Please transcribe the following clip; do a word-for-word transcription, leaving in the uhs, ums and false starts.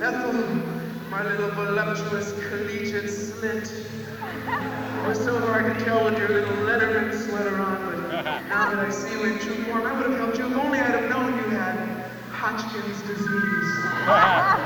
Ethel, my little voluptuous collegiate slit. It was so hard to tell with your little Letterman sweater on, but now that I see you in true form, I would have helped you if only I'd have known you had Hodgkin's disease.